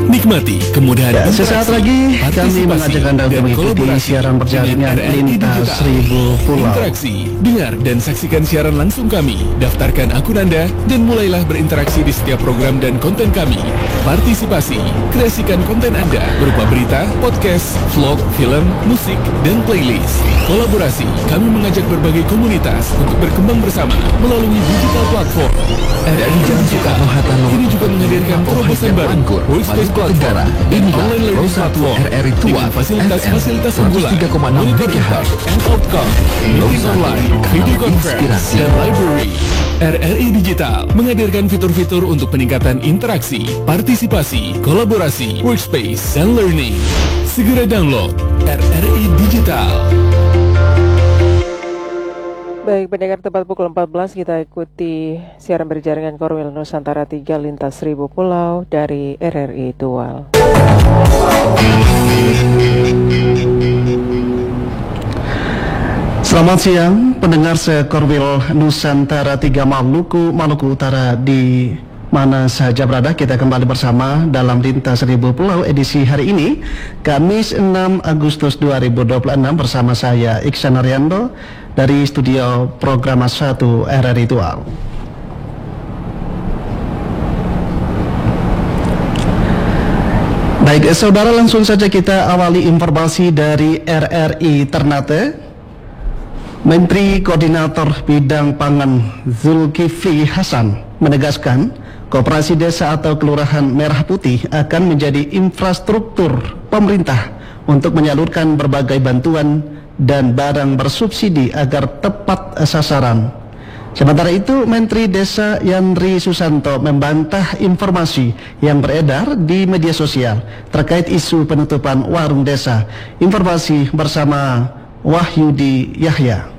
Nikmati kemudahan sesaat lagi kami mengajak Anda untuk mengikuti siaran berjaringan lintas 1000 pulau. Interaksi, dengar dan saksikan siaran langsung kami. Daftarkan akun Anda dan mulailah berinteraksi di setiap program dan konten kami. Partisipasi, kreasikan konten Anda berupa berita, podcast, vlog, film, musik, dan playlist. Kolaborasi, kami mengajak berbagai komunitas untuk berkembang bersama melalui digital platform. RRI Digital ini juga menghadirkan terobosan baru, Workspace Platform, dan online learning platform dengan fasilitas-fasilitas unggulan, monitor impact and outcome, meeting online, video conference, dan library. RRI Digital menghadirkan fitur-fitur untuk peningkatan interaksi, partisipasi, kolaborasi, workspace, dan learning. Segera download RRI Digital. Baik, pendengar, tepat pukul 14 kita ikuti siaran berjaringan Korwil Nusantara 3 lintas 1000 pulau dari RRI Tual. Selamat siang pendengar Korwil Nusantara 3 Maluku Utara di mana saja berada. Kita kembali bersama dalam Lintas 1000 Pulau edisi hari ini, Kamis 6 Agustus 2026 bersama saya Iksan Ariando dari studio program 1 RRI Tual. Baik saudara, langsung saja kita awali informasi dari RRI Ternate. Menteri Koordinator Bidang Pangan Zulkifli Hasan menegaskan Koperasi Desa atau Kelurahan Merah Putih akan menjadi infrastruktur pemerintah untuk menyalurkan berbagai bantuan dan barang bersubsidi agar tepat sasaran. Sementara itu, Menteri Desa Yandri Susanto membantah informasi yang beredar di media sosial terkait isu penutupan warung desa. Informasi bersama Wahyudi Yahya.